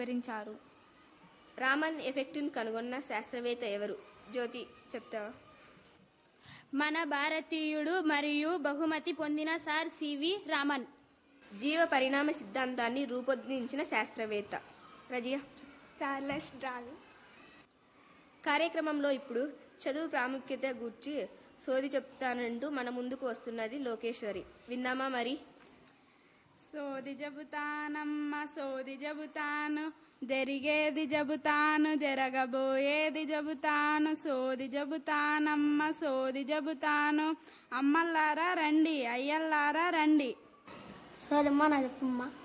వివరించారు. రామన్ ఎఫెక్టును కనుగొన్న శాస్త్రవేత్త ఎవరు? జ్యోతి చెప్తావా? మన భారతీయుడు మరియు బహుమతి పొందిన సార్ సివి రామన్. జీవ పరిణామ సిద్ధాంతాన్ని రూపొందించిన శాస్త్రవేత్త? రజియా? Charles Darwin. కార్యక్రమంలో ఇప్పుడు చదువు ప్రాముఖ్యత గూర్చి సోది చెప్తానంటూ మన ముందుకు వస్తున్నది లోకేశ్వరి. విందామా మరి? సోది చెబుతానమ్మ సోది చెబుతాను, జరిగేది చెబుతాను, జరగబోయేది చెబుతాను. సోది చెబుతానమ్మ సోది చెబుతాను, అమ్మల్లారా రండి, అయ్యల్లారా రండి. సోదమ్మ నాకు చెప్పమ్మా.